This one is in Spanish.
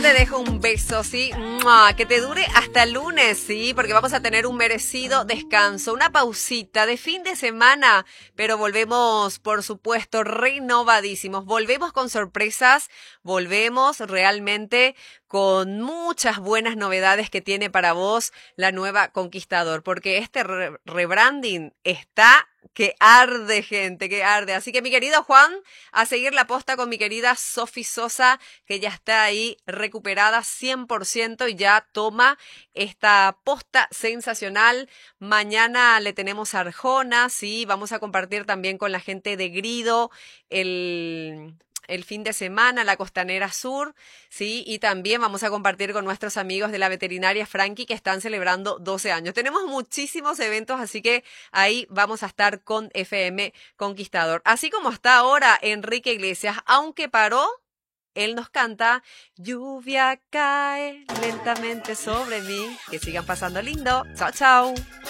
Te dejo un beso, ¿sí? ¡Mua! Que te dure hasta el lunes, ¿sí? Porque vamos a tener un merecido descanso, una pausita de fin de semana, pero volvemos, por supuesto, renovadísimos. Volvemos con sorpresas, volvemos realmente con muchas buenas novedades que tiene para vos la nueva Conquistador, porque este rebranding está que arde, gente, que arde. Así que mi querido Juan, a seguir la posta con mi querida Sofi Sosa, que ya está ahí recuperada 100% y ya toma esta posta sensacional. Mañana le tenemos a Arjona, sí, vamos a compartir también con la gente de Grido el fin de semana, la Costanera Sur, ¿sí? Y también vamos a compartir con nuestros amigos de la veterinaria Frankie que están celebrando 12 años. Tenemos muchísimos eventos, así que ahí vamos a estar con FM Conquistador. Así como está ahora Enrique Iglesias, aunque paró, él nos canta Lluvia cae lentamente sobre mí. Que sigan pasando lindo. Chao, chao.